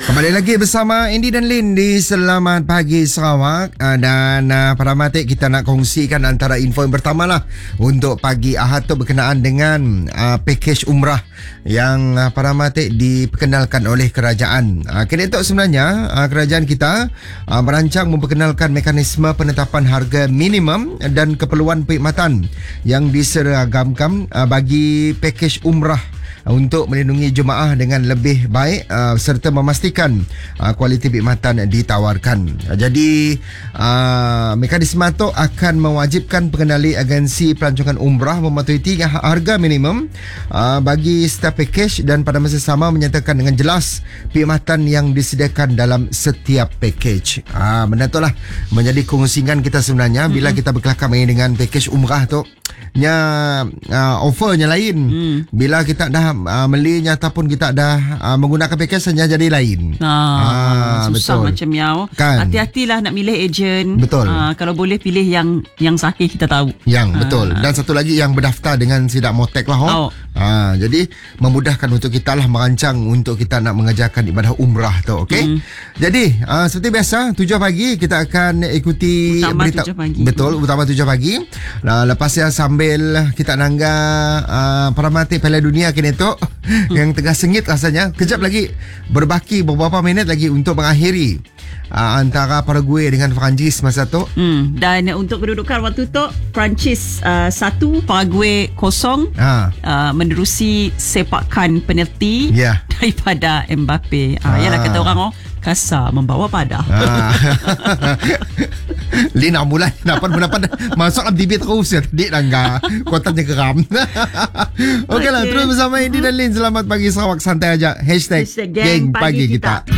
Kembali lagi bersama Andy dan Lin di Selamat Pagi Sarawak. Dan para mati, kita nak kongsikan antara info yang pertama lah untuk pagi Ahad tu berkenaan dengan pakej umrah yang para mati diperkenalkan oleh kerajaan. Kini tu sebenarnya kerajaan kita merancang memperkenalkan mekanisme penetapan harga minimum dan keperluan perkhidmatan yang diseragamkan bagi pakej umrah untuk melindungi jemaah dengan lebih baik serta memastikan kualiti perkhidmatan ditawarkan. Jadi mekanisme itu akan mewajibkan pengendali agensi pelancongan umrah mematuhi harga minimum bagi setiap pakej dan pada masa sama menyatakan dengan jelas perkhidmatan yang disediakan dalam setiap pakej. Benda itulah menjadi kongsingan kita sebenarnya bila kita berkelakar dengan pakej umrah tu. Offernya lain. Bila kita dah belinya ataupun kita dah menggunakan pakej saja jadi lain. Susah betul. Macam miau. Kan? Hati-hatilah nak milih ejen. Betul. Kalau boleh pilih yang sahih kita tahu. Yang betul. Dan satu lagi yang berdaftar dengan Sidak Motek lah. Jadi memudahkan untuk kita lah merancang untuk kita nak mengerjakan ibadah umrah tu. Okay? Jadi seperti biasa 7 pagi kita akan ikuti utama berita 7 pagi. Betul, utama 7 pagi. Lepas ya sambil kita nangga peramati Piala Dunia kini tu yang tengah sengit rasanya. Kejap lagi berbaki beberapa minit lagi untuk mengakhiri antara Paraguay dengan Perancis masa tu. Dan untuk kedudukan waktu tu Perancis 1, Paraguay 0, menerusi sepakan penalti daripada Mbappe. Yalah kata orang kasar membawa padah. Lin nak mulai dapat masuk dalam TV terus ya tadi nangga kotaknya geram. Okeylah, terus bersama Andy dan Lin. Selamat pagi Sarawak, santai aja. #geng pagi kita.